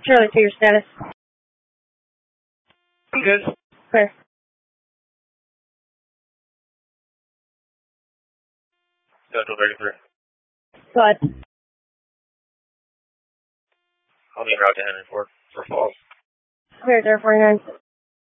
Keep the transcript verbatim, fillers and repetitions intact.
Charlie to your status. I'm good. Clear. Central thirty-three. Go ahead. I'll be en route to Henry Ford for Falls. Clear, zero forty-nine.